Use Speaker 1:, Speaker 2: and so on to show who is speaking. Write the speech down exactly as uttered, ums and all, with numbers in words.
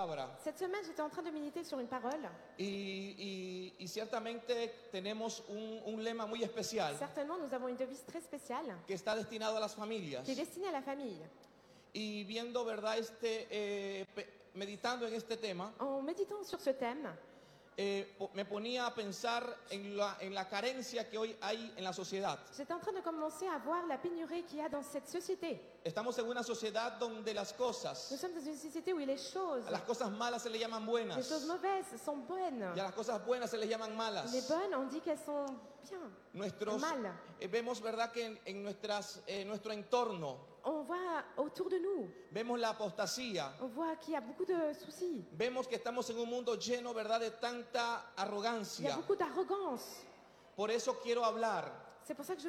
Speaker 1: palabra.
Speaker 2: Cette semaine, j'étais en train de méditer sur une parole.
Speaker 1: Y, y- y ciertamente tenemos un, un lema muy especial
Speaker 2: Certainement, nous avons une devise très spéciale
Speaker 1: que está destinado a las familias.
Speaker 2: qui est destinée à la famille.
Speaker 1: Y viendo, ¿verdad? Este, eh, pe- meditando en este tema,
Speaker 2: En méditant sur ce thème,
Speaker 1: eh, po- me ponía a pensar en la, en la carencia que hoy hay en la sociedad.
Speaker 2: j'étais en train de commencer à voir la pénurie qu'il y a dans cette société.
Speaker 1: Estamos en una sociedad donde las
Speaker 2: Nous
Speaker 1: cosas,
Speaker 2: sommes dans une société où les choses,
Speaker 1: a las cosas malas se les llaman buenas,
Speaker 2: les choses mauvaises sont bonnes.
Speaker 1: y a las cosas buenas se les llaman malas.
Speaker 2: Les bonnes, on dit qu'elles sont bien.
Speaker 1: Nuestros,
Speaker 2: Mal.
Speaker 1: eh, vemos, ¿verdad? Que en, en nuestras, eh, nuestro entorno
Speaker 2: On voit autour de nous,
Speaker 1: vemos la apostasía.
Speaker 2: on voit qu'il y a beaucoup de soucis.
Speaker 1: Vemos que estamos en un mundo lleno, ¿verdad?, de tanta
Speaker 2: Il y a
Speaker 1: arrogancia.
Speaker 2: beaucoup d'arrogance.
Speaker 1: Por eso quiero hablar
Speaker 2: C'est pour ça que je